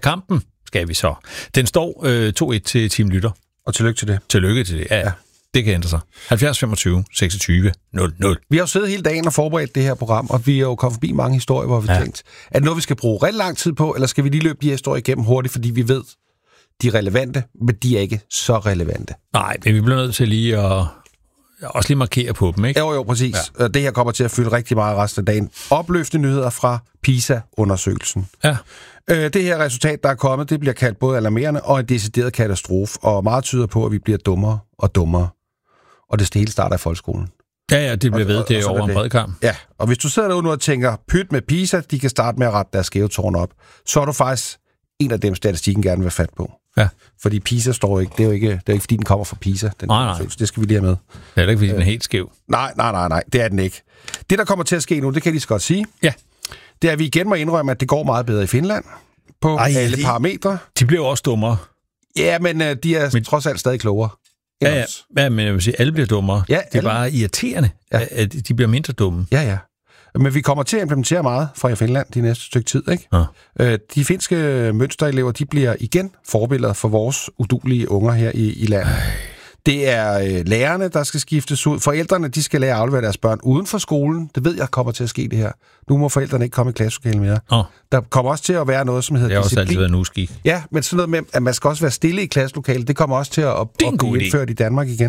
kampen skal vi så. Den står 2-1 til Team Lytter. Og tillykke til det. Tillykke til det, ja. Det kan ændre sig. 70 25 26 00. Vi har jo siddet hele dagen og forberedt det her program, og vi har jo kommet forbi mange historier, hvor vi tænkt, er det noget, vi skal bruge rigtig lang tid på, eller skal vi lige løbe de her historier igennem hurtigt, fordi vi ved, de er relevante, men de er ikke så relevante. Nej, men vi bliver nødt til lige at også lige markere på dem, ikke? Jo, præcis. Ja. Det her kommer til at fylde rigtig meget resten af dagen. Opløftende nyheder fra PISA-undersøgelsen. Ja. Det her resultat, der er kommet, det bliver kaldt både alarmerende og en decideret katastrofe, og meget tyder på, at vi bliver dummere og dummere. Og det hele starter i folkeskolen. Ja, det bliver ved, det er over en bred kamp. Ja, og hvis du sidder derude nu og tænker, pyt med PISA, de kan starte med at rette deres skæve tårn op, så er du faktisk en af dem, statistikken gerne vil have fat på. Ja. Fordi PISA står ikke, det er jo ikke, fordi den kommer fra PISA. Nej. Det skal vi lige have med. Det er ikke, fordi den er helt skæv. Nej, det er den ikke. Det, der kommer til at ske nu, det kan jeg lige så godt sige, det er, at vi igen må indrømme, at det går meget bedre i Finland på alle parametre. De bliver også dummere. Ja, men de er trods alt stadig klogere. Ja, men jeg vil sige, alle bliver dummere. Ja, det er bare irriterende, at de bliver mindre dumme. Ja. Men vi kommer til at implementere meget fra Finland de næste stykke tid, ikke? Ja. De finske mønsterelever, de bliver igen forbilleder for vores uduelige unger her i landet. Det er lærerne, der skal skiftes ud. Forældrene, de skal lære at aflevere deres børn uden for skolen. Det ved jeg kommer til at ske det her. Nu må forældrene ikke komme i klasselokalet mere. Der kommer også til at være noget, som hedder disciplin. Det har også altid været en uskik. Ja, men sådan noget med, at man skal også være stille i klasselokalet, det kommer også til at blive indført i Danmark igen.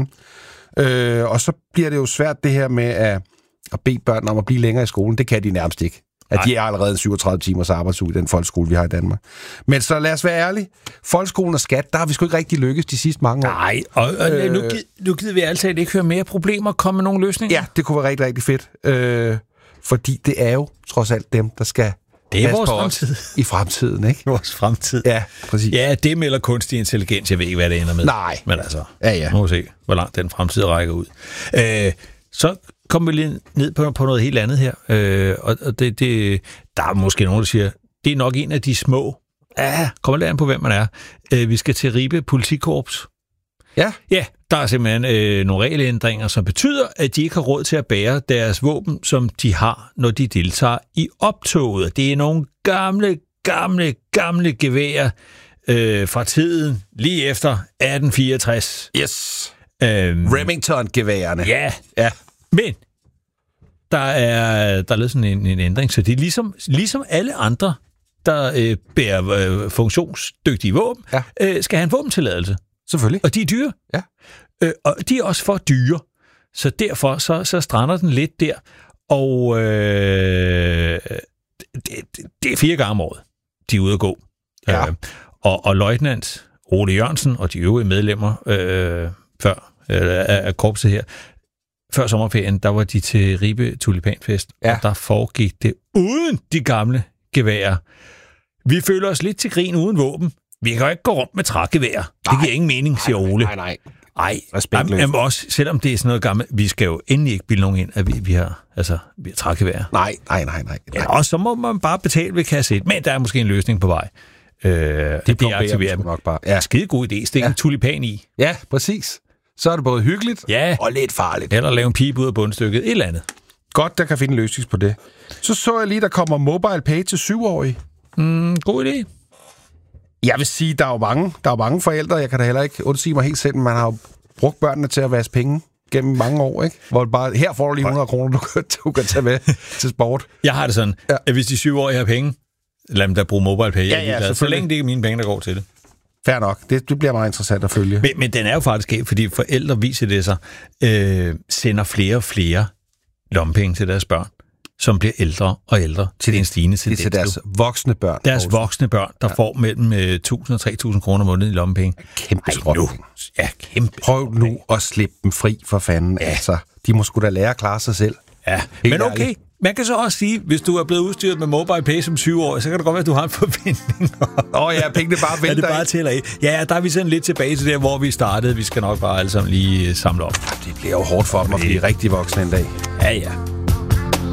Og så bliver det jo svært det her med at bede børn om at blive længere i skolen. Det kan de nærmest ikke. At de er allerede 37 timers arbejdsuge i den folkeskole, vi har i Danmark. Men så lad os være ærlige. Folkeskolen og skat, der har vi sgu ikke rigtig lykkes de sidste mange år. Nej, og nu gider vi altid ikke høre mere problemer og komme med nogle løsninger. Ja, det kunne være rigtig, rigtig fedt. Fordi det er jo trods alt dem, der skal det er vores fremtid. I fremtiden, ikke? Vores fremtid. Ja, præcis. Ja, det melder kunstig intelligens. Jeg ved ikke, hvad det ender med. Nej. Men altså, nu må vi se, hvor langt den fremtid rækker ud. Så kommer vi lige ned på noget helt andet her. Og det, der er måske nogen, der siger, det er nok en af de små. Kommer lidt an på, hvem man er. Vi skal til Ribe Politikorps. Ja? Ja, der er simpelthen nogle regelændringer, som betyder, at de ikke har råd til at bære deres våben, som de har, når de deltager i optoget. Det er nogle gamle geværer fra tiden lige efter 1864. Yes. Remington-geværerne. Ja. Men der er lavet sådan en ændring, så det er ligesom alle andre, der bærer funktionsdygtige våben, skal have en våbentilladelse. Selvfølgelig. Og de er dyre. Ja. Og de er også for dyre. Så derfor så strander den lidt der. Og det er 4 gange om året, de er ude at gå. Ja. Og løjtnant Ole Jørgensen og de øvrige medlemmer af korpset her, før sommerferien, der var de til Ribe Tulipanfest, og der foregik det uden de gamle geværer. Vi føler os lidt til grin uden våben. Vi kan jo ikke gå rundt med trægeværer. Det giver ingen mening, siger Ole. Nej. Jamen også, selvom det er sådan noget gammelt, vi skal jo endelig ikke bilde nogen ind, at vi har trægeværer. Nej. Ja, og så må man bare betale ved kasse 1, men der er måske en løsning på vej. Det aktiverer dem. Nok bare. Ja. Skide god idé, stik en tulipan i. Ja, præcis. Så er det både hyggeligt og lidt farligt. Eller lave en pipe ud af bundstykket, et eller andet. Godt, der kan finde en løsning på det. Så jeg lige, der kommer mobile pay til 7-årige. God idé. Jeg vil sige, der er jo mange forældre, jeg kan da heller ikke undsige mig helt selv, men man har jo brugt børnene til at vaske penge gennem mange år, ikke? Hvor bare, her får du lige 100 kroner, du kan tage med til sport. Jeg har det sådan, at hvis de 7-årige har penge, lad dem da bruge mobile pay. Så længe det ikke er mine penge, der går til det. Fair nok. Det bliver meget interessant at følge. Men den er jo faktisk af, fordi forældre viser det sig, sender flere og flere lommepenge til deres børn, som bliver ældre og ældre til en stigende tendens. Det er til deres voksne børn. Deres voksne børn, der får mellem 1.000 og 3.000 kroner om måneden i lommepenge. Kæmpe skråt. Ja, kæmpe. Prøv nu at slippe dem fri for fanden. Ja. Altså, de må sgu da lære at klare sig selv. Ja, men okay. Man kan så også sige, hvis du er blevet udstyret med mobile pay som 7-årig, så kan det godt være, at du har en forventning. Pengene bare venter. Det bare tæller af. Ja, der er vi sådan lidt tilbage til der, hvor vi startede. Vi skal nok bare alle sammen lige samle op. Det bliver jo hårdt for dem at blive rigtig voksne en dag. Ja.